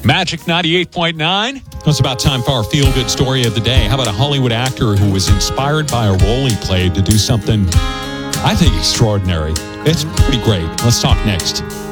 Magic 98.9. It's about time for our feel-good story of the day. How about a Hollywood actor who was inspired by a role he played to do something, I think, extraordinary? It's pretty great. Let's talk next.